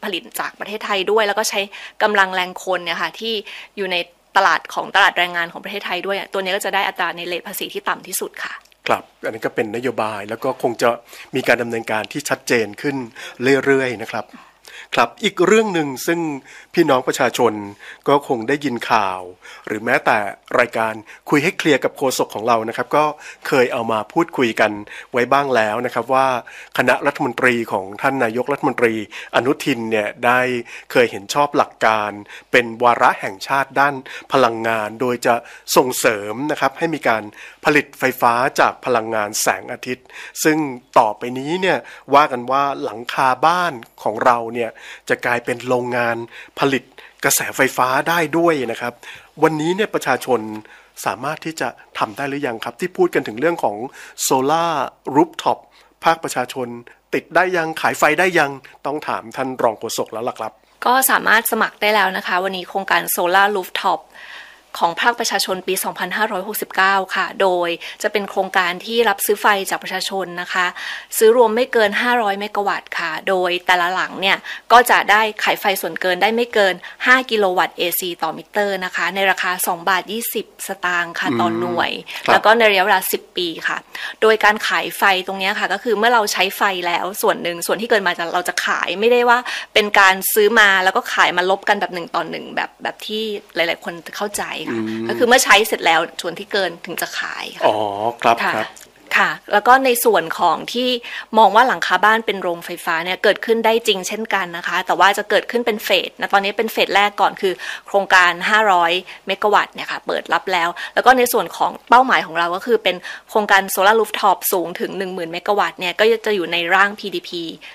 ผลิตจากประเทศไทยด้วยแล้วก็ใช้กำลังแรงคนเนี่ยค่ะที่อยู่ในตลาดแรงงานของประเทศไทยด้วยตัวนี้ก็จะได้อัตราในเรทภาษีที่ต่ำที่สุดค่ะครับอันนี้ก็เป็นนโยบายแล้วก็คงจะมีการดำเนินการที่ชัดเจนขึ้นเรื่อยๆนะครับครับอีกเรื่องหนึ่งซึ่งพี่น้องประชาชนก็คงได้ยินข่าวหรือแม้แต่รายการคุยให้เคลียร์กับโฆษกของเรานะครับก็เคยเอามาพูดคุยกันไว้บ้างแล้วนะครับว่าคณะรัฐมนตรีของท่านนายกรัฐมนตรีอนุทินเนี่ยได้เคยเห็นชอบหลักการเป็นวาระแห่งชาติด้านพลังงานโดยจะส่งเสริมนะครับให้มีการผลิตไฟฟ้าจากพลังงานแสงอาทิตย์ซึ่งต่อไปนี้เนี่ยว่ากันว่าหลังคาบ้านของเราเนี่ยจะกลายเป็นโรงงานผลิตกระแสไฟฟ้าได้ด้วยนะครับวันนี้เนี่ยประชาชนสามารถที่จะทำได้หรือยังครับที่พูดกันถึงเรื่องของโซล่ารูฟท็อปภาคประชาชนติดได้ยังขายไฟได้ยังต้องถามท่านรองโฆษกแล้วล่ะครับก็สามารถสมัครได้แล้วนะคะวันนี้โครงการโซล่ารูฟท็อปของภาคประชาชนปี 2569 ค่ะโดยจะเป็นโครงการที่รับซื้อไฟจากประชาชนนะคะซื้อรวมไม่เกิน500เมกะวัตต์ค่ะโดยแต่ละหลังเนี่ยก็จะได้ขายไฟส่วนเกินได้ไม่เกิน5กิโลวัตต์ AC ต่อมิเตอร์นะคะในราคา2.20 บาทค่ะต่อหน่วยแล้วก็ในระยะเวลา10 ปีค่ะโดยการขายไฟตรงนี้ค่ะก็คือเมื่อเราใช้ไฟแล้วส่วนที่เกินมาเราจะขายไม่ได้ว่าเป็นการซื้อมาแล้วก็ขายมาลบกันแบบ1 ต่อ 1แบบที่หลายๆคนเข้าใจก็คือเมื่อใช้เสร็จแล้วส่วนที่เกินถึงจะขายค่ะอ๋อครับค่ะแล้วก็ในส่วนของที่มองว่าหลังคาบ้านเป็นโรงไฟฟ้าเนี่ยเกิดขึ้นได้จริงเช่นกันนะคะแต่ว่าจะเกิดขึ้นเป็นเฟสนะตอนนี้เป็นเฟสแรกก่อนคือโครงการ500เมกะวัตต์เนี่ยค่ะเปิดรับแล้วก็ในส่วนของเป้าหมายของเราก็คือเป็นโครงการโซลาร์รูฟท็อปสูงถึง 10,000 เมกะวัตต์เนี่ยก็จะอยู่ในร่าง PDP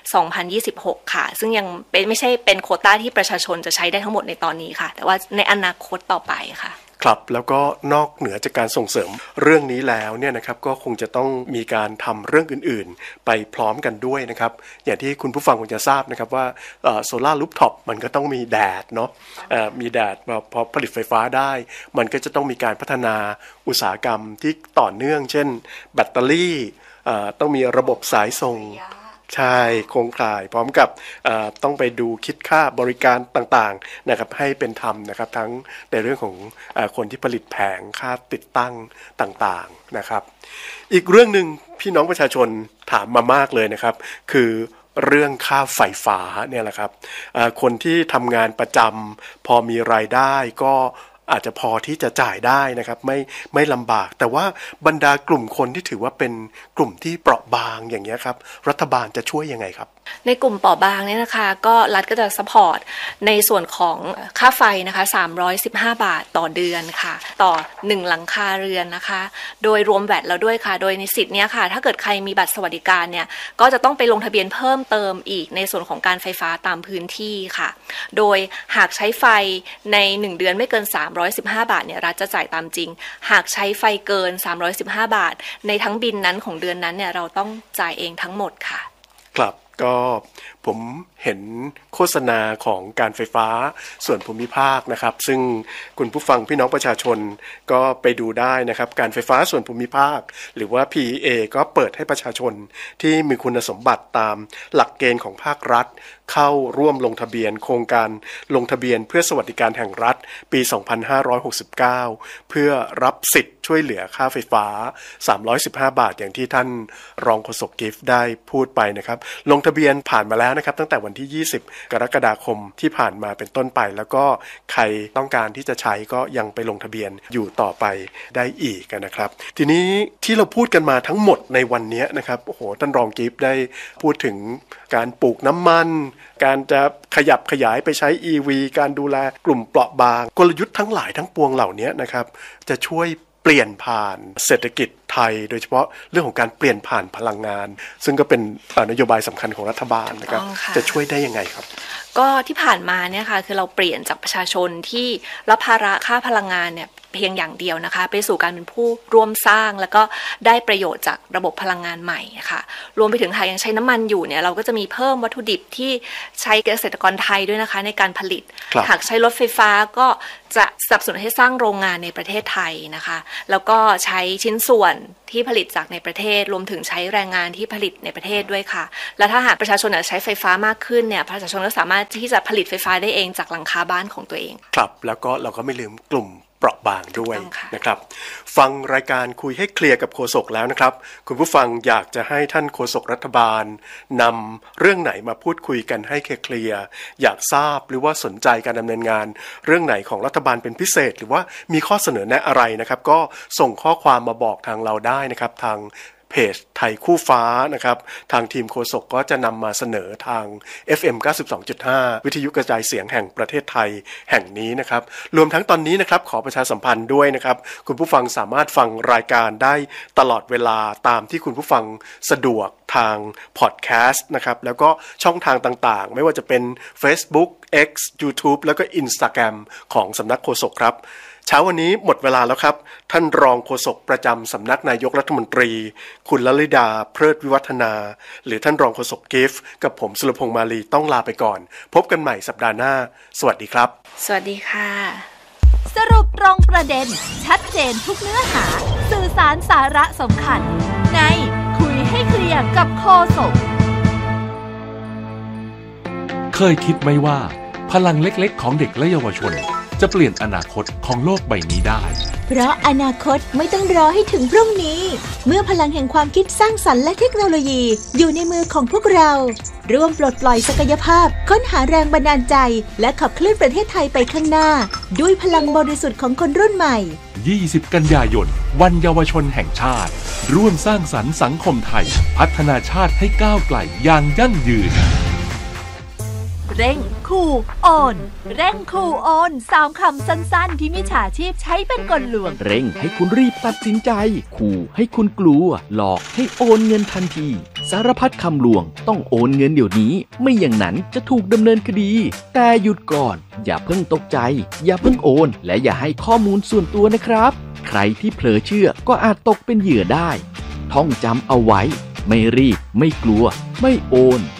2026 ค่ะซึ่งยังไม่ใช่เป็นโควต้าที่ประชาชนจะใช้ได้ทั้งหมดในตอนนี้ค่ะแต่ว่าในอนาคตต่อไปค่ะครับแล้วก็นอกเหนือจากการส่งเสริมเรื่องนี้แล้วเนี่ยนะครับก็คงจะต้องมีการทำเรื่องอื่นๆไปพร้อมกันด้วยนะครับอย่างที่คุณผู้ฟังคงจะทราบนะครับว่าโซล่ารูฟท็อปมันก็ต้องมีแดดเนาะมีแดดพอผลิตไฟฟ้าได้มันก็จะต้องมีการพัฒนาอุตสาหกรรมที่ต่อเนื่องเช่นแบตเตอรี่ต้องมีระบบสายส่งใช่โครงข่ายพร้อมกับต้องไปดูคิดค่าบริการต่างๆนะครับให้เป็นธรรมนะครับทั้งในเรื่องของคนที่ผลิตแผงค่าติดตั้งต่างๆนะครับอีกเรื่องหนึ่งพี่น้องประชาชนถามมามากเลยนะครับคือเรื่องค่าไฟฟ้าเนี่ยแหละครับคนที่ทำงานประจำพอมีรายได้ก็อาจจะพอที่จะจ่ายได้นะครับไม่ลำบากแต่ว่าบรรดากลุ่มคนที่ถือว่าเป็นกลุ่มที่เปราะบางอย่างเงี้ยครับรัฐบาลจะช่วยยังไงครับในกลุ่มเปราะบางเนี่ยนะคะก็รัฐก็จะซัพพอร์ตในส่วนของค่าไฟนะคะ315 บาทต่อเดือนค่ะต่อ1หลังคาเรือนนะคะโดยรวมแวตแล้วด้วยค่ะโดยในสิทธิ์เนี้ยค่ะถ้าเกิดใครมีบัตรสวัสดิการเนี่ยก็จะต้องไปลงทะเบียนเพิ่มเติมอีกในส่วนของการไฟฟ้าตามพื้นที่ค่ะโดยหากใช้ไฟใน1เดือนไม่เกิน315 บาทเนี่ยรัฐจะจ่ายตามจริงหากใช้ไฟเกิน315 บาทในทั้งบินนั้นของเดือนนั้นเนี่ยเราต้องจ่ายเองทั้งหมดค่ะครับก็ผมเห็นโฆษณาของการไฟฟ้าส่วนภูมิภาคนะครับซึ่งคุณผู้ฟังพี่น้องประชาชนก็ไปดูได้นะครับการไฟฟ้าส่วนภูมิภาคหรือว่า PEA ก็เปิดให้ประชาชนที่มีคุณสมบัติตามหลักเกณฑ์ของภาครัฐเข้าร่วมลงทะเบียนโครงการลงทะเบียนเพื่อสวัสดิการแห่งรัฐปี2569เพื่อรับสิทธิ์ช่วยเหลือค่าไฟฟ้า315 บาทอย่างที่ท่านรองโฆษกกิฟต์ได้พูดไปนะครับลงทะเบียนผ่านมาแล้วนะครับตั้งแต่วันที่20 กรกฎาคมที่ผ่านมาเป็นต้นไปแล้วก็ใครต้องการที่จะใช้ก็ยังไปลงทะเบียนอยู่ต่อไปได้อีกนะครับทีนี้ที่เราพูดกันมาทั้งหมดในวันนี้นะครับโอ้โหท่านรองกิฟต์ได้พูดถึงการปลูกน้ำมันการจะขยับขยายไปใช้ EV การดูแลกลุ่มเปราะบางกลยุทธ์ทั้งหลายทั้งปวงเหล่านี้นะครับจะช่วยเปลี่ยนผ่านเศรษฐกิจไทยโดยเฉพาะเรื่องของการเปลี่ยนผ่านพลังงานซึ่งก็เป็นนโยบายสำคัญของรัฐบาลนะครับจะช่วยได้ยังไงครับก็ที่ผ่านมาเนี่ยค่ะคือเราเปลี่ยนจากประชาชนที่รับภาระค่าพลังงานเนี่ยเพียงอย่างเดียวนะคะไปสู่การเป็นผู้ร่วมสร้างแล้วก็ได้ประโยชน์จากระบบพลังงานใหม่ค่ะรวมไปถึงหากยังใช้น้ำมันอยู่เนี่ยเราก็จะมีเพิ่มวัตถุดิบที่ใช้เกษตรกรไทยด้วยนะคะในการผลิตหากใช้รถไฟฟ้าก็จะสนับสนุนให้สร้างโรงงานในประเทศไทยนะคะแล้วก็ใช้ชิ้นส่วนที่ผลิตจากในประเทศรวมถึงใช้แรงงานที่ผลิตในประเทศด้วยค่ะและถ้าหากประชาชนใช้ไฟฟ้ามากขึ้นเนี่ยประชาชนก็สามารถที่จะผลิตไฟฟ้าได้เองจากหลังคาบ้านของตัวเองครับแล้วก็เราก็ไม่ลืมกลุ่มเปราะบางด้วยนะครับฟังรายการคุยให้เคลียร์กับโฆษกแล้วนะครับคุณผู้ฟังอยากจะให้ท่านโฆษกรัฐบาลนำเรื่องไหนมาพูดคุยกันให้เคลียร์อยากทราบหรือว่าสนใจการดำเนินงานเรื่องไหนของรัฐบาลเป็นพิเศษหรือว่ามีข้อเสนอแนะอะไรนะครับก็ส่งข้อความมาบอกทางเราได้นะครับทางเพจไทยคู่ฟ้านะครับทางทีมโฆษกก็จะนำมาเสนอทาง FM 92.5 วิทยุกระจายเสียงแห่งประเทศไทยแห่งนี้นะครับรวมทั้งตอนนี้นะครับขอประชาสัมพันธ์ด้วยนะครับคุณผู้ฟังสามารถฟังรายการได้ตลอดเวลาตามที่คุณผู้ฟังสะดวกทางพอดแคสต์นะครับแล้วก็ช่องทางต่างๆไม่ว่าจะเป็น Facebook X YouTube แล้วก็ Instagram ของสำนักโฆษกครับเช้าวันนี้หมดเวลาแล้วครับท่านรองโฆษกประจำสำนักนายกรัฐมนตรีคุณลลิดาเพลิดวิวัฒนาหรือท่านรองโฆษกกิฟต์กับผมสุรพงษ์มาลีต้องลาไปก่อนพบกันใหม่สัปดาห์หน้าสวัสดีครับสวัสดีค่ะสรุปตรงประเด็นชัดเจนทุกเนื้อหาสื่อสารสาระสำคัญในคุยให้เคลียร์กับโฆษกเคยคิดไหมว่าพลังเล็กๆของเด็กและเยาวชนจะเปลี่ยนอนาคตของโลกใบนี้ได้เพราะอนาคตไม่ต้องรอให้ถึงพรุ่งนี้เมื่อพลังแห่งความคิดสร้างสรรค์และเทคโนโลยีอยู่ในมือของพวกเราร่วมปลดปล่อยศักยภาพค้นหาแรงบันดาลใจและขับเคลื่อนประเทศไทยไปข้างหน้าด้วยพลังบริสุทธิ์ของคนรุ่นใหม่ 20 กันยายนวันเยาวชนแห่งชาติร่วมสร้างสรรค์สังคมไทยพัฒนาชาติให้ก้าวไกลอย่างยั่งยืนเร่งขู่โอนเร่งขู่โอน3คำสั้นๆที่มิจฉาชีพใช้เป็นกลลวงเร่งให้คุณรีบตัดสินใจขู่ให้คุณกลัวหลอกให้โอนเงินทันทีสารพัดคำลวงต้องโอนเงินเดี๋ยวนี้ไม่อย่างนั้นจะถูกดำเนินคดีแต่หยุดก่อนอย่าเพิ่งตกใจอย่าเพิ่งโอนและอย่าให้ข้อมูลส่วนตัวนะครับใครที่เผลอเชื่อก็อาจตกเป็นเหยื่อได้ท่องจำเอาไว้ไม่รีบไม่กลัวไม่โอน